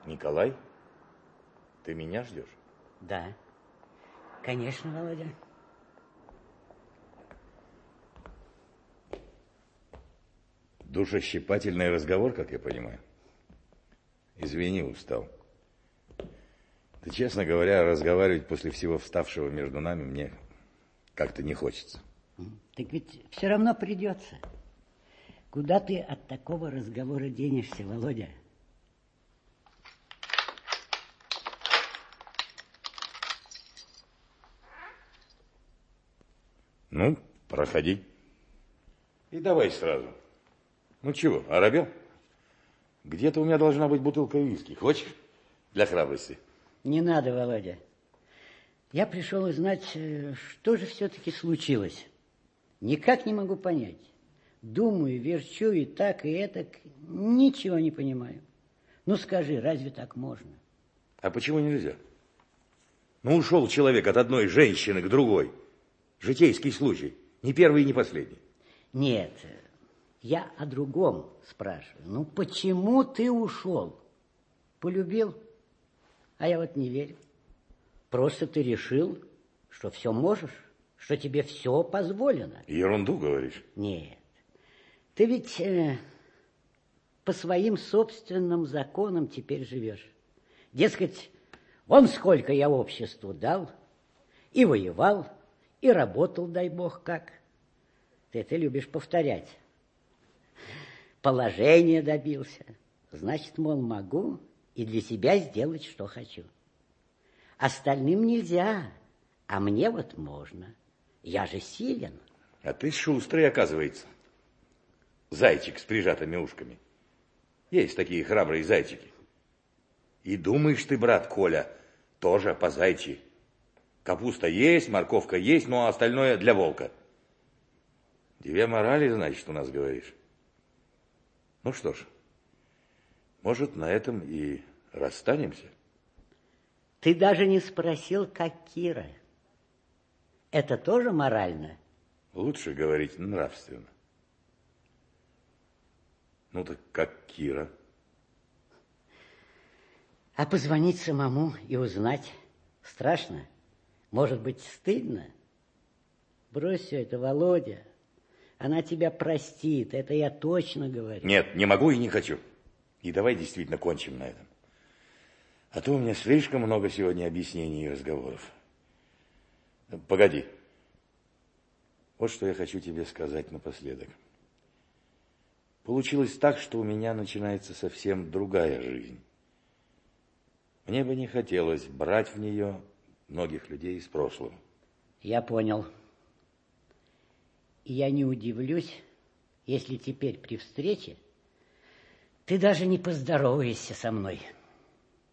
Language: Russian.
Николай, ты меня ждешь? Да, конечно, Володя. Душещипательный разговор, как я понимаю. Извини, устал. Да, честно говоря, разговаривать после всего вставшего между нами мне как-то не хочется. Так ведь все равно придется. Куда ты от такого разговора денешься, Володя? Ну, проходи. И давай сразу. Ну чего, оробел? Где-то у меня должна быть бутылка виски. Хочешь? Для храбрости. Не надо, Володя. Я пришел узнать, что же все-таки случилось. Никак не могу понять. Думаю, верчу и так, и этак. Ничего не понимаю. Ну скажи, разве так можно? А почему нельзя? Ну, ушел человек от одной женщины к другой. Житейский случай. Не первый и не последний. Нет, я о другом спрашиваю. Ну, почему ты ушел? Полюбил? А я вот не верю. Просто ты решил, что все можешь, что тебе все позволено. Ерунду говоришь? Нет. Ты ведь по своим собственным законам теперь живешь. Дескать, вон сколько я обществу дал, и воевал, и работал, дай бог, как. Ты это любишь повторять. Положение добился. Значит, мол, могу и для себя сделать, что хочу. Остальным нельзя, а мне вот можно. Я же силен. А ты шустрый, оказывается. Зайчик с прижатыми ушками. Есть такие храбрые зайчики. И думаешь ты, брат Коля, тоже по зайчи. Капуста есть, морковка есть, ну а остальное для волка. Две морали, значит, у нас говоришь. Ну что ж, может, на этом и расстанемся? Ты даже не спросил, как Кира. Это тоже морально? Лучше говорить нравственно. Ну так как Кира? А позвонить самому и узнать страшно? Может быть, стыдно? Брось все это, Володя. Она тебя простит, это я точно говорю. Нет, не могу и не хочу. И давай действительно кончим на этом. А то у меня слишком много сегодня объяснений и разговоров. Погоди. Вот что я хочу тебе сказать напоследок. Получилось так, что у меня начинается совсем другая жизнь. Мне бы не хотелось брать в нее многих людей из прошлого. Я понял. И я не удивлюсь, если теперь при встрече ты даже не поздороваешься со мной.